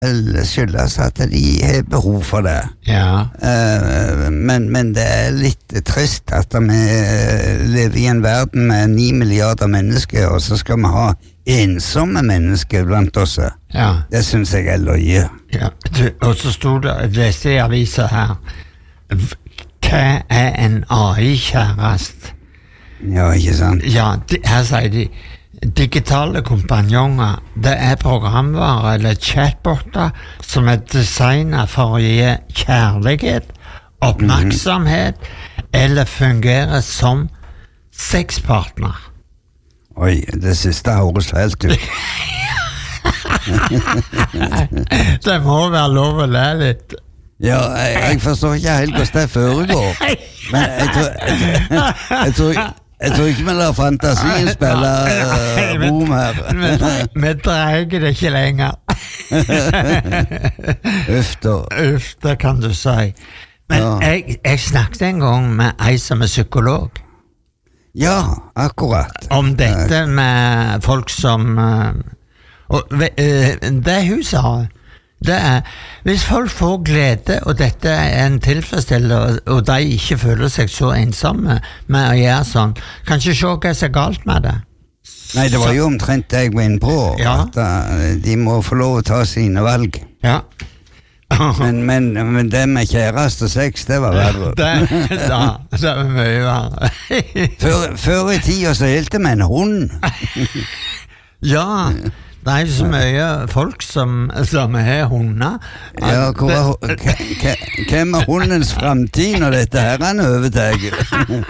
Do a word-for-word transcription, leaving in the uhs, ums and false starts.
skyldes at de har behov for det. Ja. Uh, men, men det er litt trist at vi lever i en verden med ni milliarder mennesker, og så skal vi ha ensomme mennesker blant oss. Ja. Det synes jeg er løye. Ja. Du, og så stod det, jeg leste i aviser her, hva er en A I-kjærest? Ja, ikke sant? Ja, de, her sier de, digitale kompanjonger, det er programvare eller chatboter som er designet for å gi kjærlighet, oppmerksomhet, mm. eller fungere som sexpartner. Oi, det siste høres helt ut. Det må være lov å lære litt. Ja, jeg, jeg forstår ikke helt hvordan det foregår. Men jeg tror... Jeg, jeg, jeg tror Jeg tror ikke vi lar fantasien spille uh, rom her. Vi dreier det ikke lenger. Uff da. Uff, det kan du si. Men ja. jeg, jeg snakket en gang med ei som er psykolog. Ja, akkurat. Om dette med folk som... Uh, og, uh, det hun sa... Det er, hvis folk får glede, og dette er en tilfredsstillelse, og, og de ikke føler seg så ensomme med å gjøre sånn, kan ikke se hva som er galt med det. Nei, det var jo omtrent det jeg var inne på, ja. at uh, de må få lov å ta sine valg. Ja. men, men, men det med kjæreste og sex, det var verre. det, da, det var mye verre. før, før i tida så helt det med en hund. Ja, det er jo så mye folk som, som har hunder. Ja, hvem er hundens fremtid når dette her er en overtager?